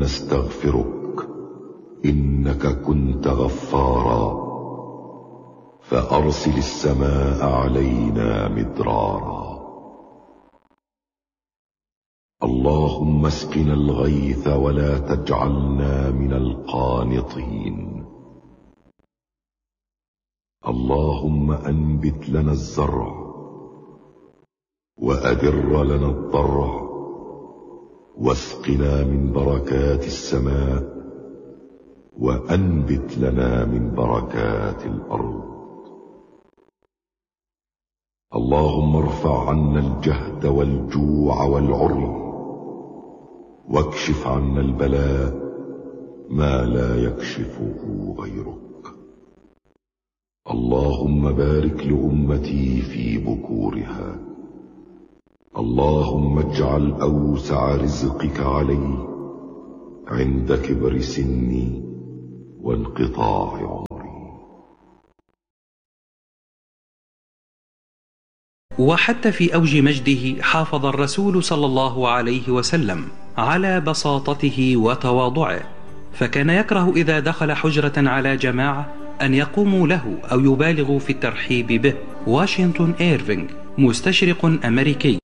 نستغفرك إنك كنت غفارا فأرسل السماء علينا مدرارا اللهم اسقنا الغيث ولا تجعلنا من القانطين اللهم أنبت لنا الزرع وأدر لنا الضرع واسقنا من بركات السماء وأنبت لنا من بركات الأرض اللهم ارفع عنا الجهد والجوع والعري واكشف عنا البلاء ما لا يكشفه غيرك اللهم بارك لأمتي في بكورها اللهم اجعل أوسع رزقك علي عند كبر سني وانقطاع عمري. وحتى في أوج مجده حافظ الرسول صلى الله عليه وسلم على بساطته وتواضعه، فكان يكره إذا دخل حجرة على جماعة أن يقوموا له أو يبالغوا في الترحيب به. واشنطن إيرفينغ، مستشرق أمريكي،